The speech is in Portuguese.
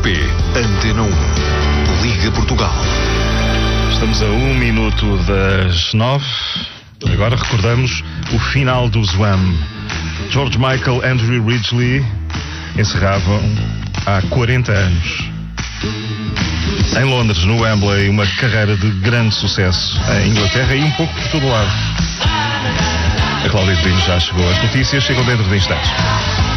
RTP Antena 1, Liga Portugal. Estamos a 1 minuto das 9. Agora recordamos o final do Zwam. George Michael, Andrew Ridgeley encerravam há 40 anos em Londres, no Wembley, uma carreira de grande sucesso em Inglaterra e um pouco por todo lado. A Cláudia Pedrinho já chegou. As notícias chegam dentro de instantes.